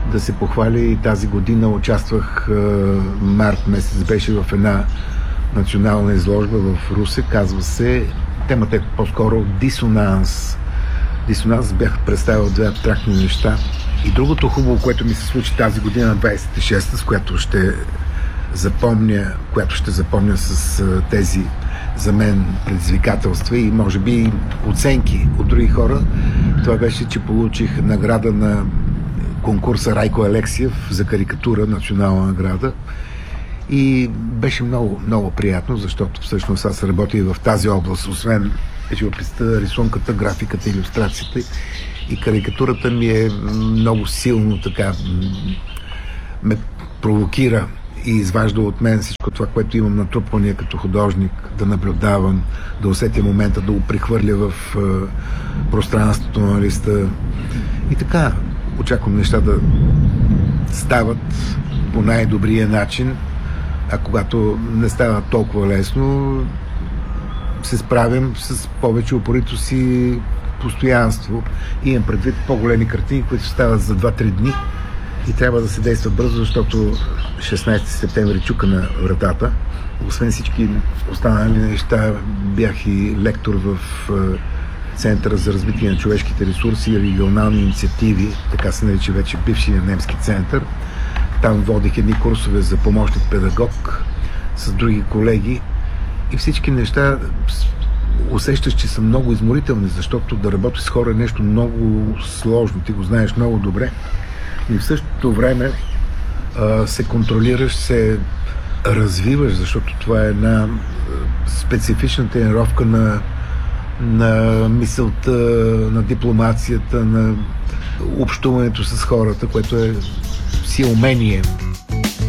да се похваля. И тази година участвах, март месец беше в една национална изложба в Русе, казва се, темата е по-скоро дисонанс. Дисонанс бях представил две абстрактни неща. И другото хубаво, което ми се случи тази година на 26-та, с която ще запомня с тези за мен предизвикателства и може би оценки от други хора, това беше, че получих награда на конкурса Райко Алексиев за карикатура, национална награда. И беше много, много приятно, защото всъщност аз работя и в тази област, освен живописта, рисунката, графиката, илюстрацията и карикатурата ми е много силно така ме провокира и изважда от мен всичко това, което имам натрупване като художник, да наблюдавам, да усетя момента, да го прехвърля в пространството на листа. И така, очаквам неща да стават по най-добрия начин, а когато не става толкова лесно, се справям с повече упоритост и постоянство. Имам предвид по-големи картини, които стават за 2-3 дни и трябва да се действа бързо, защото 16 септември чука на вратата. Освен всички останали неща, бях и лектор в Центъра за развитие на човешките ресурси и регионални инициативи, така се нарича вече бившия немски център. Там водих едни курсове за помощник педагог с други колеги и всички неща усещаш, че са много изморителни, защото да работиш с хора е нещо много сложно, ти го знаеш много добре. И в същото време се контролираш, се развиваш, защото това е една специфична тренировка на мисълта, на дипломацията, на общуването с хората, което е си умение.